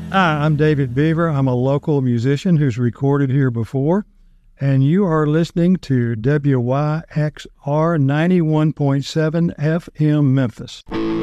Hi, I'm David Beaver. I'm a local musician who's recorded here before, and you are listening to WYXR 91.7 FM Memphis.